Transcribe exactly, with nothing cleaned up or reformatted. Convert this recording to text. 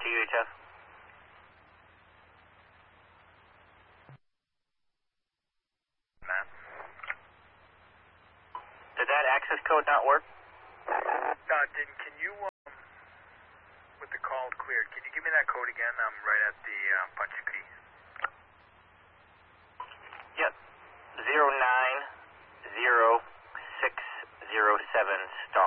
U H F. Ma'am. Did that access code not work? Uh, did, can you, um, with the call cleared, can you give me that code again? I'm right at the uh, punch key. Yep. Zero nine zero six zero seven star.